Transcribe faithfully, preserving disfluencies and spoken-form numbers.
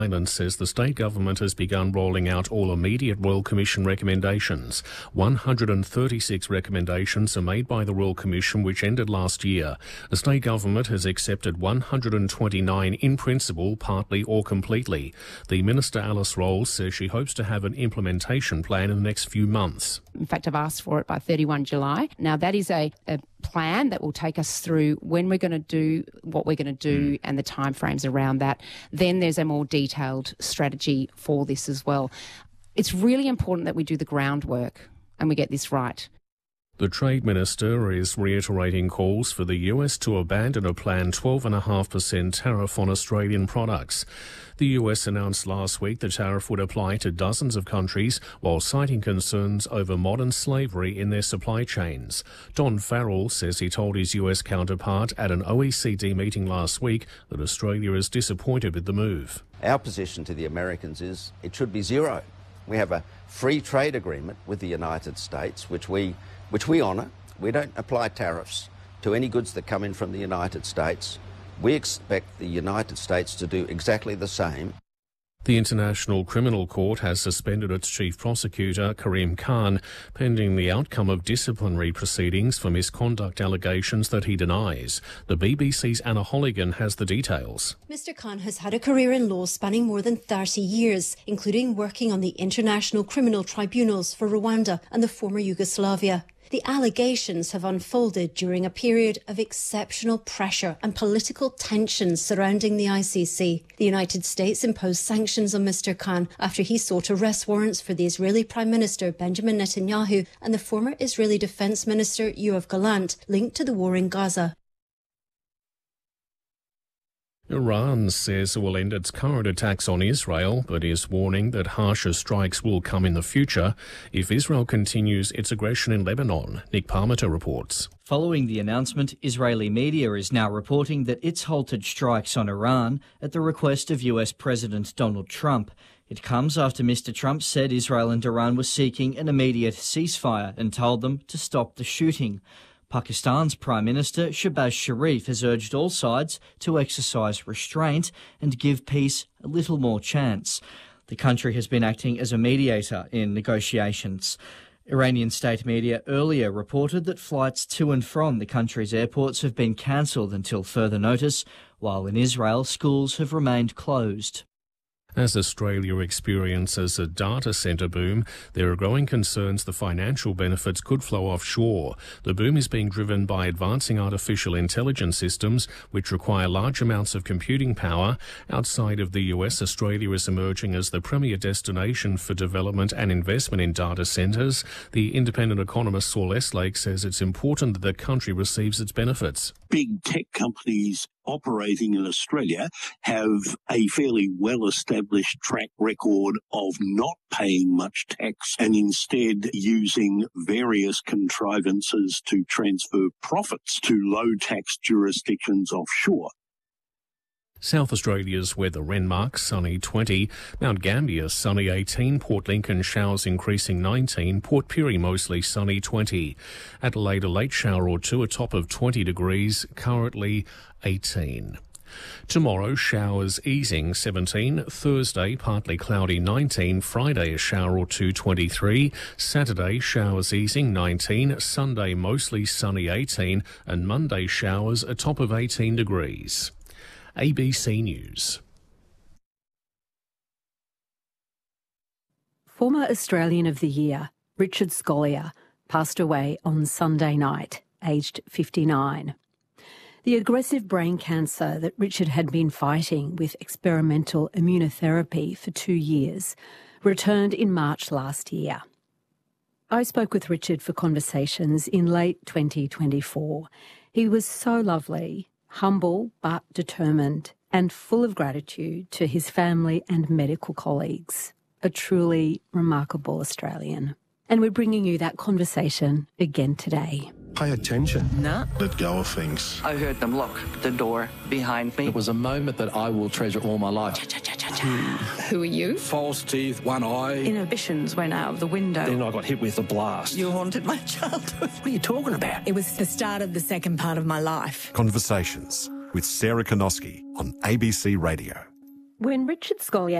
Island says the state government has begun rolling out all immediate Royal Commission recommendations. one hundred thirty-six recommendations are made by the Royal Commission, which ended last year. The state government has accepted one hundred twenty-nine in principle, partly or completely. The Minister Alice Rolls says she hopes to have an implementation plan in the next few months. In fact, I've asked for it by thirty-first of July. Now, that is a, a plan that will take us through when we're going to do what we're going to do mm. and the timeframes around that. Then there's a more detailed strategy for this as well. It's really important that we do the groundwork and we get this right. The Trade Minister is reiterating calls for the U S to abandon a planned twelve point five percent tariff on Australian products. The U S announced last week the tariff would apply to dozens of countries while citing concerns over modern slavery in their supply chains. Don Farrell says he told his U S counterpart at an O E C D meeting last week that Australia is disappointed with the move. Our position to the Americans is it should be zero. We have a free trade agreement with the United States, which we which we honour. We don't apply tariffs to any goods that come in from the United States. We expect the United States to do exactly the same. The International Criminal Court has suspended its chief prosecutor, Karim Khan, pending the outcome of disciplinary proceedings for misconduct allegations that he denies. The B B C's Anna Holligan has the details. Mister Khan has had a career in law spanning more than thirty years, including working on the International Criminal Tribunals for Rwanda and the former Yugoslavia. The allegations have unfolded during a period of exceptional pressure and political tensions surrounding the I C C. The United States imposed sanctions on Mister Khan after he sought arrest warrants for the Israeli Prime Minister Benjamin Netanyahu and the former Israeli Defense Minister Yoav Gallant, linked to the war in Gaza. Iran says it will end its current attacks on Israel, but is warning that harsher strikes will come in the future if Israel continues its aggression in Lebanon. Nick Parmenter reports. Following the announcement, Israeli media is now reporting that it's halted strikes on Iran at the request of U S President Donald Trump. It comes after Mister Trump said Israel and Iran were seeking an immediate ceasefire and told them to stop the shooting. Pakistan's Prime Minister Shehbaz Sharif has urged all sides to exercise restraint and give peace a little more chance. The country has been acting as a mediator in negotiations. Iranian state media earlier reported that flights to and from the country's airports have been cancelled until further notice, while in Israel schools have remained closed. As Australia experiences a data centre boom, there are growing concerns the financial benefits could flow offshore. The boom is being driven by advancing artificial intelligence systems, which require large amounts of computing power. Outside of the U S, Australia is emerging as the premier destination for development and investment in data centres. The independent economist Saul Estlake says it's important that the country receives its benefits. Big tech companies operating in Australia have a fairly well-established track record of not paying much tax and instead using various contrivances to transfer profits to low-tax jurisdictions offshore. South Australia's weather: Renmark sunny twenty, Mount Gambier sunny eighteen, Port Lincoln showers increasing nineteen, Port Pirie mostly sunny twenty, Adelaide a late shower or two, a top of twenty degrees, currently eighteen. Tomorrow, showers easing seventeen, Thursday partly cloudy nineteen, Friday a shower or two twenty-three, Saturday showers easing nineteen, Sunday mostly sunny eighteen, and Monday showers a top of eighteen degrees. A B C News. Former Australian of the Year, Richard Scolyer, passed away on Sunday night, aged fifty-nine. The aggressive brain cancer that Richard had been fighting with experimental immunotherapy for two years returned in March last year. I spoke with Richard for Conversations in late twenty twenty-four. He was so lovely, humble but determined, and full of gratitude to his family and medical colleagues. A truly remarkable Australian. And we're bringing you that conversation again today. Pay attention. No. Let go of things. I heard them lock the door behind me. It was a moment that I will treasure all my life. Who are you? False teeth, one eye. Inhibitions went out of the window. Then I got hit with a blast. You haunted my childhood. What are you talking about? It was the start of the second part of my life. Conversations with Sarah Konoski on A B C Radio. When Richard Scolyer